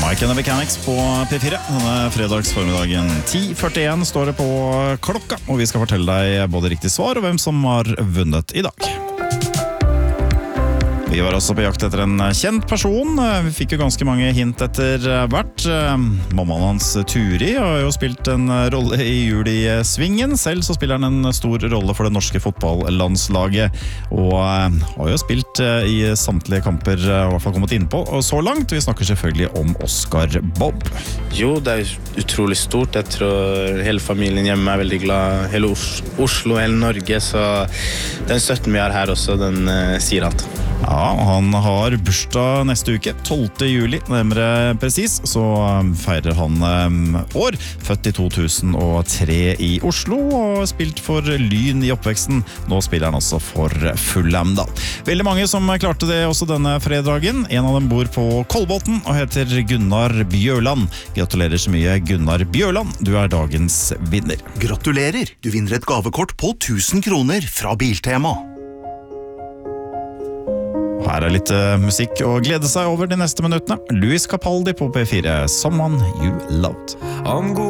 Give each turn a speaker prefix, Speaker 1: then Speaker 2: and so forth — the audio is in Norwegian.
Speaker 1: Mike and the Mechanics på P4. Denne fredagsformiddagen 10:41 står det på klokka, og vi skal fortelle deg både riktig svar og hvem som har vunnet i dag. Vi var også på jakt etter en kjent person. Vi fikk jo ganske mange hint etter hvert. Mammaen hans, Turi, har jo spilt en rolle i Jul i Svingen. Selv så spiller han en stor rolle for det norske fotballandslaget, og har jo spilt i samtlige kamper, i hvert fall kommet innpå. Og så langt, vi snakker selvfølgelig om Oscar Bob.
Speaker 2: Jo, det utrolig stort. Jeg tror hele familien hjemme veldig glad. Hele Oslo, hele Norge, så den støtten vi har her også, den sier alt.
Speaker 1: Ja, han har bursdag neste uke, 12. juli, nærmere precis, så feirer han år. Født i 2003 i Oslo, og spilt for Lyn i oppveksten. Nå spiller han også for Fulham da. Veldig mange som klarte det også denne fredagen. En av dem bor på Kolbotn og heter Gunnar Bjørland. Gratulerer så mye, Gunnar Bjørland. Du er dagens vinner.
Speaker 3: Gratulerer! Du vinner et gavekort på 1000 kroner fra Biltema.
Speaker 1: Her er litt musikk å glede seg over de neste minuttene. Luis Capaldi på P4, Someone You Loved.